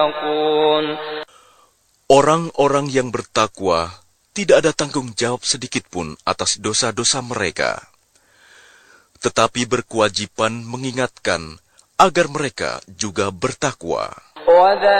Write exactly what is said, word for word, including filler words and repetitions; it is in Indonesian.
Orang-orang yang bertakwa tidak ada tanggung jawab sedikitpun atas dosa-dosa mereka, tetapi berkewajiban mengingatkan agar mereka juga bertakwa.